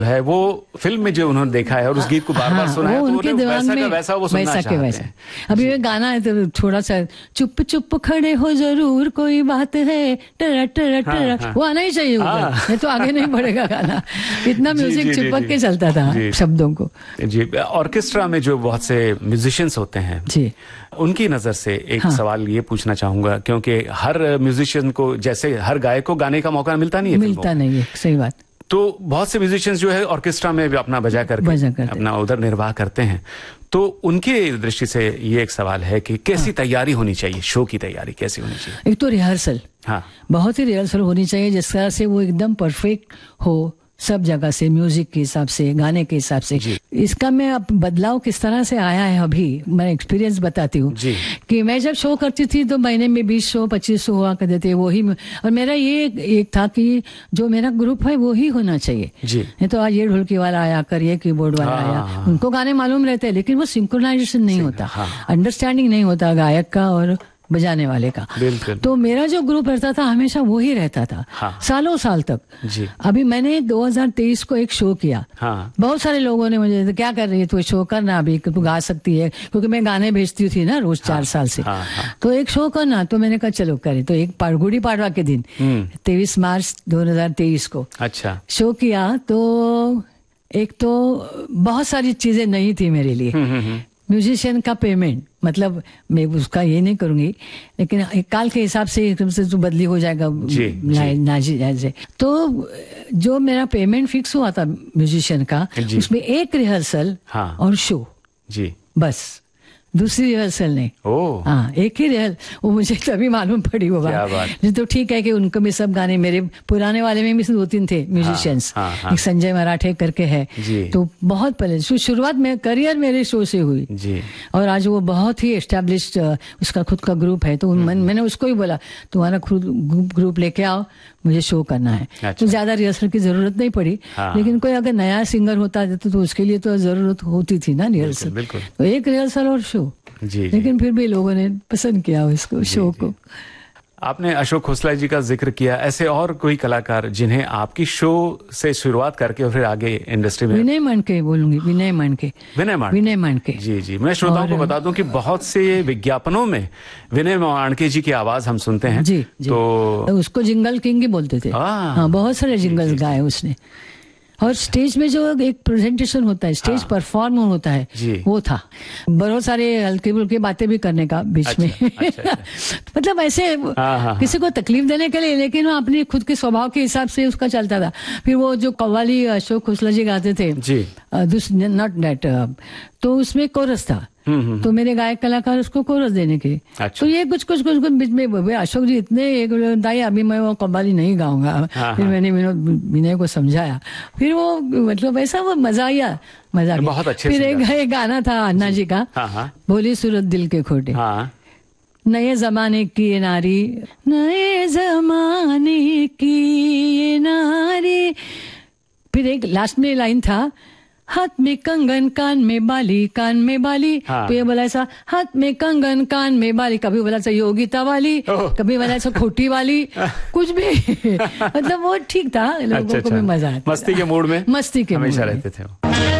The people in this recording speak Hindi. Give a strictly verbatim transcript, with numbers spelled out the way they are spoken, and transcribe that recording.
है वो फिल्म में जो उन्होंने देखा है और उस गीत को बार बार सुना है, तो उनके दिमाग में वैसा वो सुनना चाहते हैं। अभी ये गाना है तो थोड़ा सा चुप चुप खड़े हो जरूर कोई बात है टरा टरा टरा, वो आना ही चाहिए ऊपर, तो आगे नहीं बढ़ेगा गाना। इतना म्यूजिक चिपक के चलता था शब्दों को। जी, ऑर्केस्ट्रा में जो बहुत से म्यूजिशियंस होते हैं जी, उनकी नजर से एक हाँ। सवाल ये पूछना चाहूंगा, क्योंकि हर म्यूजिशियन को, जैसे हर गायक को गाने का मौका मिलता नहीं है, मिलता नहीं है, सही बात। तो बहुत से म्यूजिशियंस जो है ऑर्केस्ट्रा में भी अपना बजा करके अपना उधर निर्वाह करते हैं, तो उनके दृष्टि से ये एक सवाल है कि कैसी हाँ। तैयारी होनी चाहिए, शो की तैयारी कैसी होनी चाहिए? एक तो रिहर्सल, हाँ, बहुत ही रिहर्सल होनी चाहिए, जिस तरह से वो एकदम परफेक्ट हो सब जगह से, म्यूजिक के हिसाब से, गाने के हिसाब से। इसका मैं अब बदलाव किस तरह से आया है, अभी मैं एक्सपीरियंस बताती हूँ कि मैं जब शो करती थी तो महीने में बीस शो पच्चीस शो हुआ करते थे, वही। और मेरा ये एक था कि जो मेरा ग्रुप है वो ही होना चाहिए। नहीं तो आज ये ढोलकी वाला आया कर, ये कीबोर्ड वाला आया, उनको गाने मालूम रहते हैं लेकिन वो सिंक्रोनाइजेशन नहीं होता, अंडरस्टैंडिंग नहीं होता गायक का और बजाने वाले का। तो मेरा जो ग्रुप रहता था हमेशा वो ही रहता था, हाँ। सालों साल तक जी। अभी मैंने दो हज़ार तेईस को एक शो किया, हाँ। बहुत सारे लोगों ने मुझे क्या कर रही है तू, शो करना अभी, तू गा सकती है, क्योंकि मैं गाने भेजती थी ना रोज, हाँ। चार साल से, हाँ, हाँ। तो एक शो करना, तो मैंने कहा चलो करे। तो एक गुड़ी पाड़वा के दिन तेईस मार्च दो हजार तेईस को अच्छा शो किया। तो एक तो बहुत सारी चीजें नहीं थी मेरे लिए। म्यूजिशियन का पेमेंट, मतलब मैं उसका ये नहीं करूंगी, लेकिन काल के हिसाब से एकदम से तो बदली हो जाएगा नाजी। तो जो मेरा पेमेंट फिक्स हुआ था म्यूजिशियन का, उसमें एक रिहर्सल हाँ। और शो जी, बस दूसरी रिहर्सल नहीं। ओह हाँ, एक ही रिहर्सल। वो मुझे तभी मालूम पड़ी वो बात। तो ठीक है कि उनको भी सब गाने, मेरे पुराने वाले में भी दो तीन थे म्यूजिशियंस, हाँ, हाँ, हाँ। एक संजय मराठे करके है, तो बहुत पहले शुरुआत में करियर मेरे शो से हुई जी। और आज वो बहुत ही एस्टेब्लिश्ड उसका खुद का ग्रुप है। तो मन, मैंने उसको ही बोला तुम्हारा खुद ग्रुप लेके आओ, मुझे शो करना है। अच्छा। तो ज्यादा रिहर्सल की जरूरत नहीं पड़ी, हाँ। लेकिन कोई अगर नया सिंगर होता तो, तो उसके लिए तो जरूरत होती थी ना रिहर्सल। तो एक रिहर्सल और शो जी, लेकिन जी। फिर भी लोगों ने पसंद किया इसको, शो को। आपने अशोक खोसला जी का जिक्र किया, ऐसे और कोई कलाकार जिन्हें आपकी शो से शुरुआत करके और फिर आगे इंडस्ट्री में? विनय मानके बोलूंगी, विनय मानके। विनय मानके विनय मानके जी जी। मैं श्रोताओं को बता दूं कि बहुत से विज्ञापनों में विनय मानके जी की आवाज हम सुनते हैं जी, जी। तो उसको जिंगल किंग ही बोलते थे, हाँ, बहुत सारे जिंगल्स गाए उसने। और स्टेज में जो एक प्रेजेंटेशन होता है, स्टेज हाँ। परफॉर्म होता है, वो था। बहुत सारे हल्की फुल्की बातें भी करने का बीच अच्छा, में अच्छा, अच्छा। मतलब ऐसे हाँ, हाँ, किसी को तकलीफ देने के लिए, लेकिन वो अपने खुद के स्वभाव के हिसाब से उसका चलता था। फिर वो जो कव्वाली अशोक खोसला जी गाते थे, नॉट दैट, तो उसमें कोरस था, तो मेरे गायक कलाकार उसको कोरस देने के, अच्छा। तो ये कुछ कुछ कुछ कुछ बीच में अशोक जी इतने दाई, अभी मैं वो कव्वाली नहीं गाऊंगा। हाँ, फिर हाँ। मैंने विनय को समझाया, फिर वो मतलब ऐसा वो मजा आया, मजा आया बहुत अच्छे। फिर एक, एक गाना था अन्ना जी का, हाँ, हाँ। बोली सूरत दिल के खोटे, हाँ। नए जमाने की ये नारी, नए जमाने की ये नारी। फिर एक लास्ट में लाइन था, हाथ में कंगन कान में बाली, कान में बाली, हाँ। तो ये बोला ऐसा, हाथ में कंगन कान में बाली, कभी बोला ऐसा योगिता वाली, कभी बोला ऐसा खोटी वाली, कुछ भी मतलब वो ठीक था, लोगों अच्छा, को भी मजा आता, मस्ती के मूड में मस्ती के हमेशा रहते थे।